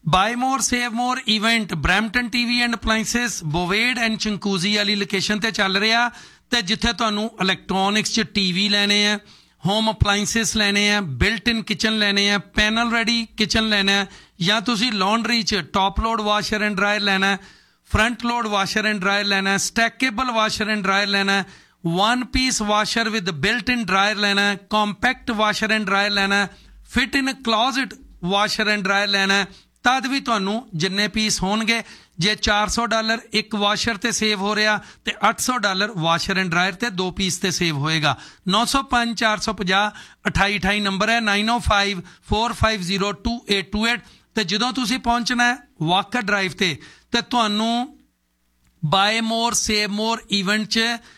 Bye more save more event Brampton TV and ਅਪਲਾਈਐਂਸਿਸ ਬੋਵੇਡ and ਚੰਕੂਜ਼ੀ ਵਾਲੀ location ਤੇ ਚੱਲ ਰਿਹਾ ਤੇ ਜਿੱਥੇ ਤੁਹਾਨੂੰ ਇਲੈਕਟ੍ਰੋਨਿਕਸ 'ਚ ਟੀਵੀ ਲੈਣੇ ਆ, ਹੋਮ ਅਪਲਾਈਐਂਸਿਸ ਲੈਣੇ ਆ, ਬਿਲਟ ਇਨ ਕਿਚਨ ਲੈਣੇ ਆ, ਪੈਨਲ ਰੈਡੀ ਕਿਚਨ ਲੈਣਾ ਜਾਂ ਤੁਸੀਂ ਲੌਂਡਰੀ 'ਚ top load washer and dryer ਲੈਣਾ, front load washer and dryer ਲੈਣਾ, ਸਟੈਕੇਬਲ ਵਾਸ਼ਰ ਐਂਡ ਡਰਾਇਰ ਲੈਣਾ, one piece washer with built in dryer लेना है, कॉम्पैक्ट वाशर एंड ड्रायर लेना है, fit in closet washer and dryer लेना है, तद भी तुहानू जिन्ने पीस होणगे जे $400 एक वाशर ते सेव हो रहा तो $800 वाशर एंड ड्रायर ते 2 पीस ते सेव होएगा। 905 450 2828 नंबर है, 905 450 2828। तो जदों तुसी पहुंचना है वाकर ड्राइव ते तुहानू बाय मोर सेव मोर इवेंट च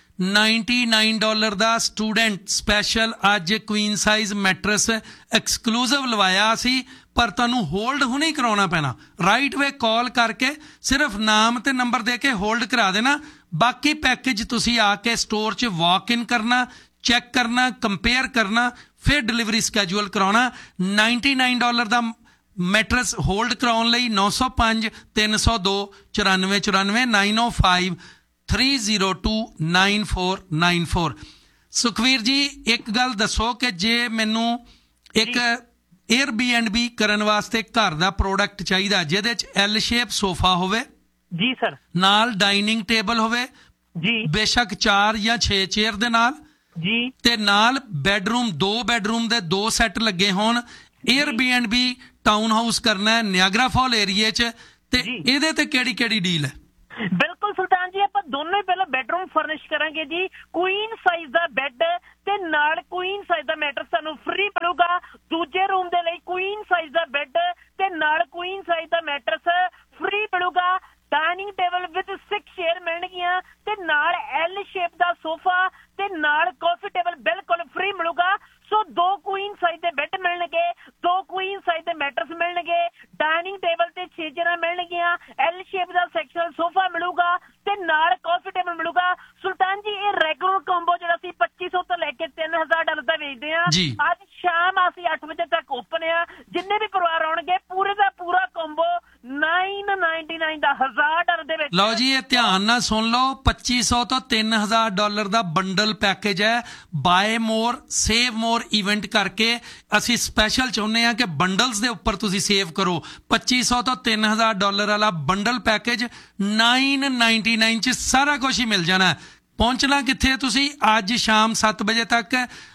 $99 ਦਾ ਸਟੂਡੈਂਟ ਸਪੈਸ਼ਲ ਅੱਜ ਕੁਈਨ ਸਾਈਜ਼ ਮੈਟਰਸ ਐਕਸਕਲੂਸਿਵ ਲਵਾਇਆ ਸੀ, ਪਰ ਤੁਹਾਨੂੰ ਹੋਲਡ ਹੁਣੇ ਕਰਾਉਣਾ ਪੈਣਾ। ਰਾਈਟ ਵੇ ਕਾਲ ਕਰਕੇ ਸਿਰਫ ਨਾਮ ਤੇ ਨੰਬਰ ਦੇ ਕੇ ਹੋਲਡ ਕਰਾ ਦੇਣਾ। ਬਾਕੀ ਪੈਕੇਜ ਤੁਸੀਂ ਆ ਕੇ ਸਟੋਰ 'ਚ ਵਾਕ ਇਨ ਕਰਨਾ, ਚੈੱਕ ਕਰਨਾ, ਕੰਪੇਅਰ ਕਰਨਾ, ਫਿਰ ਡਿਲੀਵਰੀ ਸਕੈਜੂਅਲ ਕਰਾਉਣਾ। $99 ਦਾ ਮੈਟਰਸ ਹੋਲਡ ਕਰਾਉਣ ਲਈ 905 302 9494 905 302 9494। ਸੁਖਵੀਰ ਜੀ ਇੱਕ ਗੱਲ ਦੱਸੋ ਕਿ ਜੇ ਮੈਨੂੰ ਇੱਕ Airbnb ਕਰਨ ਵਾਸਤੇ ਘਰ ਦਾ ਪ੍ਰੋਡਕਟ ਚਾਹੀਦਾ ਜਿਹਦੇ 'ਚ L ਸ਼ੇਪ ਸੋਫਾ ਹੋਵੇ ਜੀ ਸਰ, ਨਾਲ ਡਾਈਨਿੰਗ ਟੇਬਲ ਹੋਵੇ ਜੀ, ਬੇਸ਼ੱਕ 4 ਜਾਂ 6 ਚੇਅਰ ਦੇ ਨਾਲ ਜੀ, ਤੇ ਨਾਲ ਬੈਡਰੂਮ 2 ਬੈਡਰੂਮ ਦੇ 2 ਸੈੱਟ ਲੱਗੇ ਹੋਣ, Airbnb ਟਾਊਨ ਹਾਊਸ ਕਰਨਾ ਹੈ ਨਿਆਗਰਾ ਫਾਲ ਏਰੀਏ 'ਚ, ਤੇ ਇਹਦੇ ਤੇ ਕਿਹੜੀ ਡੀਲ ਹੈ? ਬਿਲਕੁਲ ਸੁਲਤਾਨ ਜੀ, ਆਪਾਂ ਦੋਨੋਂ ਹੀ ਪਹਿਲਾਂ ਬੈਡਰੂਮ ਫਰਨਿਸ਼ ਕਰਾਂਗੇ ਜੀ। ਕੁਈਨ ਸਾਈਜ਼ ਦਾ ਬੈੱਡ ਤੇ ਨਾਲ ਕੁਈਨ ਸਾਈਜ਼ ਦਾ ਮੈਟਰਸ ਤੁਹਾਨੂੰ ਫ੍ਰੀ ਮਿਲੂਗਾ। ਦੂਜੇ ਰੂਮ ਦੇ ਲਈ ਕੁਈਨ ਸਾਈਜ਼ ਦਾ ਬੈੱਡ ਤੇ ਨਾਲ ਕੁਈਨ ਸਾਈਜ਼ ਦਾ ਮੈਟਰਸ ਫ੍ਰੀ ਮਿਲੂਗਾ। ਡਾਈਨਿੰਗ ਟੇਬਲ ਵਿਦ 6 ਚੇਅਰ ਮਿਲਣਗੀਆਂ ਤੇ ਨਾਲ L ਸ਼ੇਪ ਦਾ ਸੋਫਾ ਤੇ ਨਾਲ ਕਾਫੀ ਟੇਬਲ ਬਿਲਕੁਲ ਫ੍ਰੀ ਮਿਲੂਗਾ। ਸੋ 2 ਕੁਈਨ ਸਾਈਜ਼ ਦੇ ਬੈੱਡ ਮਿਲਣਗੇ, 2 ਕੁਈਨ ਸਾਈਜ਼ ਦੇ ਮੈਟਰਸ ਮਿਲਣਗੇ, ਡਾਈਨਿੰਗ ਟੇਬਲ ਤੇ 6 ਚੇਅਰਾਂ ਮਿਲਣਗੀਆਂ, L ਸ਼ੇਪ ਦਾ ਸੈਕਸ਼ਨਲ ਸੋਫਾ ਮਿਲੂਗਾ ਤੇ ਨਾਲ ਕਾਫੀ ਟੇਬਲ ਮਿਲੂਗਾ। ਸੁਲਤਾਨ ਜੀ ਇਹ ਰੈਗੂਲਰ ਕੰਬੋ ਜਿਹੜਾ ਸੀ $2500 ਤੋਂ ਲੈ ਕੇ $3000 ਦਾ ਵੇਚਦੇ ਆ। ਅੱਜ ਸ਼ਾਮ ਅਸੀਂ 8 ਵਜੇ ਤੱਕ ਓਪਨ ਆ। ਜਿੰਨੇ ਵੀ ਪਰਿਵਾਰ ਆਉਣਗੇ ਪੂਰੇ ਦਾ ਪੂਰਾ ਕੰਬੋ $999 ਦਾ $1000 ਦੇ ਵਿੱਚ। ਲਓ ਜੀ ਇਹ ਧਿਆਨ ਨਾਲ ਸੁਣ ਲਓ, $2500 ਤੋਂ $3000 ਦਾ ਬੰਡਲ ਪੈਕੇਜ ਹੈ। ਬਾਏ ਮੋਰ ਸੇਵ ਮੋਰ ਇਵੈਂਟ ਕਰਕੇ ਅਸੀਂ ਸਪੈਸ਼ਲ ਚਾਹੁੰਦੇ ਹਾਂ ਕਿ ਬੰਡਲਸ ਦੇ ਉੱਪਰ ਤੁਸੀਂ ਸੇਵ ਕਰੋ। $2500 ਤੋਂ $3000 ਵਾਲਾ ਬੰਡਲ ਪੈਕੇਜ $999 ਚ ਸਾਰਾ ਕੁਝ ਹੀ ਮਿਲ ਜਾਣਾ। ਪਹੁੰਚਣਾ ਕਿੱਥੇ ਤੁਸੀਂ? ਅੱਜ ਸ਼ਾਮ 7 ਵਜੇ ਤੱਕ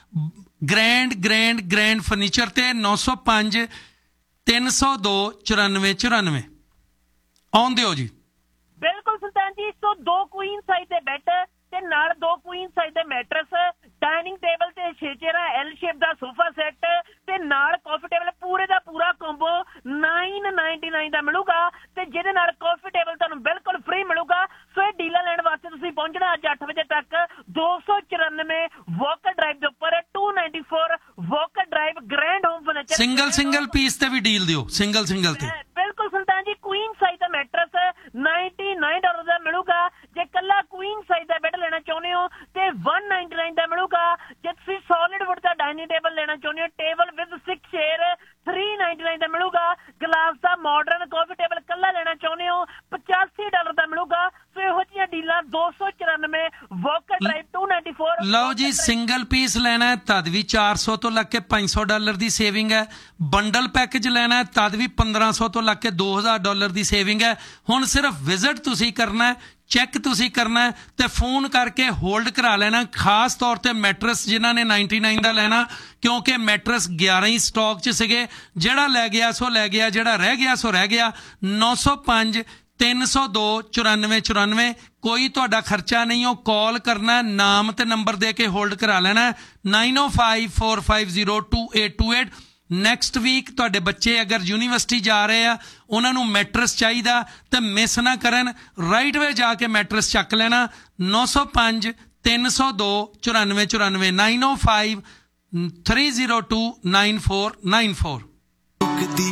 ਗ੍ਰੈਂਡ ਫਰਨੀਚਰ ਤੇ 905 302 9494 ਆਉਂਦੇ ਹੋ ਜੀ। ਬਿਲਕੁਲ ਸੁਲਤਾਨ ਜੀ, ਸੋ 2 ਕੁਈਨ ਸਾਈਜ਼ ਦੇ ਬੈੱਡ ਤੇ ਨਾਲ 2 ਕੁਈਨ ਸਾਈਜ਼ ਦੇ ਮੈਟਰਸ, ਡਾਈਨਿੰਗ ਟੇਬਲ ਤੇ 6 ਚੇਅਰਾਂ, L ਸ਼ੇਪ ਦਾ ਸੋਫਾ ਸੈੱਟ ਤੇ ਨਾਲ ਕਾਫੀ ਟੇਬਲ, ਪੂਰੇ ਦਾ ਪੂਰਾ ਕੰਬੋ $999 ਦਾ ਮਿਲੂਗਾ ਤੇ ਜਿਹਦੇ ਨਾਲ ਕਾਫੀ ਟੇਬਲ ਤੁਹਾਨੂੰ ਬਿਲਕੁਲ ਫ੍ਰੀ ਮਿਲੂਗਾ। ਸੋ ਇਹ ਡੀਲਾਂ ਲੈਣ ਵਾਸਤੇ ਤੁਸੀਂ ਪਹੁੰਚਣਾ ਅੱਜ 8 ਵਜੇ ਤੱਕ 294 ਵਾਕਰ ਡਰਾਈਵ ਦੇ ਉੱਪਰ 294 Walker drive grand home furniture. Single piece ਤੇ ਵੀ ਡੀਲ ਦਿਓ, ਸਿੰਗਲ ਤੇ। ਬਿਲਕੁਲ ਸੁਲਤਾਨ ਜੀ, ਕੁਈਨ ਸਾਈਜ਼ ਦਾ ਮੈਟਰਸ $99 ਦਾ ਮਿਲੂਗਾ। ਜੇ ਕੱਲਾ ਕੁਈਨ ਸਾਈਜ਼ ਦਾ ਬੈੱਡ ਲੈਣਾ ਚਾਹੁੰਦੇ ਹੋ ਤੇ $199 ਦਾ ਮਿਲੂਗਾ। ਜੇ ਤੁਸੀਂ ਸੋਲਿਡ ਵੁੱਡ ਦਾ ਡਾਈਨਿੰਗ ਟੇਬਲ ਲੈਣਾ ਚਾਹੁੰਦੇ ਹੋ ਟੇਬਲ ਵਿਦ 6 ਚੇਅਰ $399 ਦਾ ਮਿਲੂਗਾ। ਗਲਾਸ ਦਾ ਮਾਡਰਨ ਕਾਫੀ ਟੇਬਲ ਕੱਲਾ ਲੈਣਾ ਚਾਹੁੰਦੇ ਹੋ $85 ਦਾ ਮਿਲੂਗਾ। ਸੋ ਇਹੋ ਜਿਹੀਆਂ ਡੀਲਾਂ 294 ਵਾਕਰ ਡਰਾਈਵ 294। ਲਓ ਜੀ ਸਿੰਗਲ ਪੀਸ ਲੈਣਾ ਹੈ ਤਦ ਵੀ $400 ਤੋਂ ਲੱਗ ਕੇ $500 ਦੀ ਸੇਵਿੰਗ ਹੈ। ਬੰਡਲ ਪੈਕੇਜ ਲੈਣਾ ਹੈ ਤਦ ਵੀ $1500 ਤੋਂ ਲੱਗ ਕੇ $2000 ਦੀ ਸੇਵਿੰਗ ਹੈ। ਹੁਣ ਸਿਰਫ ਵਿਜ਼ਿਟ ਤੁਸੀਂ ਕਰਨਾ ਹੈ, ਚੈੱਕ ਤੁਸੀਂ ਕਰਨਾ ਤੇ ਫੋਨ ਕਰਕੇ ਹੋਲਡ ਕਰਾ ਲੈਣਾ। ਖਾਸ ਤੌਰ ਤੇ ਮੈਟਰਸ ਜਿਨ੍ਹਾਂ ਨੇ 99 ਦਾ ਲੈਣਾ, ਕਿਉਂਕਿ ਮੈਟਰਸ 11 ਹੀ ਸਟਾਕ 'ਚ ਸੀਗੇ। ਜਿਹੜਾ ਲੈ ਗਿਆ ਸੋ ਲੈ ਗਿਆ, ਜਿਹੜਾ ਰਹਿ ਗਿਆ ਸੋ ਰਹਿ ਗਿਆ। 905 302 9494 ਕੋਈ ਤੁਹਾਡਾ ਖਰਚਾ ਨਹੀਂ, ਉਹ ਕਾਲ ਕਰਨਾ, ਨਾਮ ਤੇ ਨੰਬਰ ਦੇ ਕੇ ਹੋਲਡ ਕਰਾ ਲੈਣਾ। 905 450 2828। ਨੈਕਸਟ ਵੀਕ ਤੁਹਾਡੇ ਬੱਚੇ ਅਗਰ ਯੂਨੀਵਰਸਿਟੀ ਜਾ ਰਹੇ ਆ, ਉਹਨਾਂ ਨੂੰ ਮੈਟਰਸ ਚਾਹੀਦਾ ਤਾਂ ਮਿਸ ਨਾ ਕਰਨ, ਰਾਈਟ ਵੇ ਜਾ ਕੇ ਮੈਟਰਸ ਚੱਕ ਲੈਣਾ। 905 302 9494 905 302 9494।